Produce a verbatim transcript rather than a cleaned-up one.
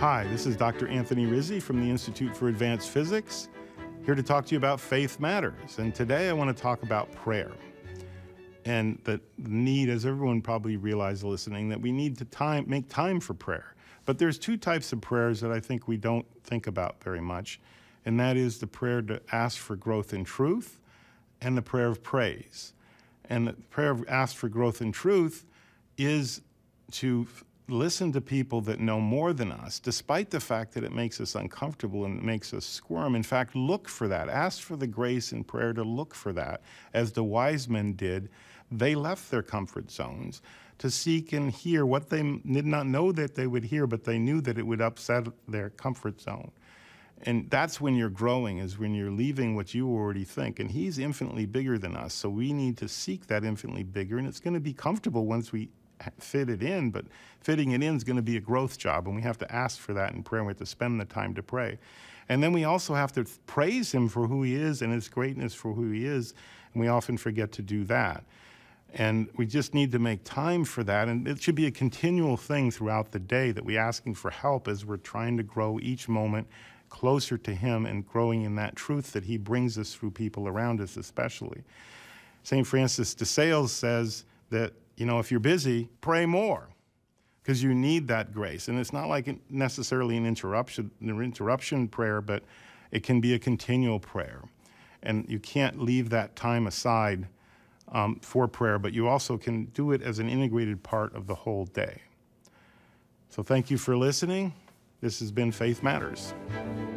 Hi, this is Doctor Anthony Rizzi from the Institute for Advanced Physics, here to talk to you about Faith Matters. And today I want to talk about prayer and the need, as everyone probably realized listening, that we need to time, make time for prayer. But there's two types of prayers that I think we don't think about very much, and that is the prayer to ask for growth in truth and the prayer of praise. And the prayer of ask for growth in truth is to listen to people that know more than us, despite the fact that it makes us uncomfortable and it makes us squirm. In fact, look for that. Ask for the grace in prayer to look for that. As the wise men did, they left their comfort zones to seek and hear what they did not know that they would hear, but they knew that it would upset their comfort zone. And that's when you're growing, is when you're leaving what you already think. And he's infinitely bigger than us, so we need to seek that infinitely bigger, and it's going to be comfortable once we fit it in, but fitting it in is going to be a growth job, and we have to ask for that in prayer. We have to spend the time to pray. And then we also have to praise him for who he is and his greatness for who he is, and we often forget to do that. And we just need to make time for that, and it should be a continual thing throughout the day that we're asking for help as we're trying to grow each moment closer to him and growing in that truth that he brings us through people around us especially. Saint Francis de Sales says that, you know, if you're busy, pray more, because you need that grace. And it's not like necessarily an interruption, an interruption prayer, but it can be a continual prayer. And you can't leave that time aside um, for prayer, but you also can do it as an integrated part of the whole day. So thank you for listening. This has been Faith Matters.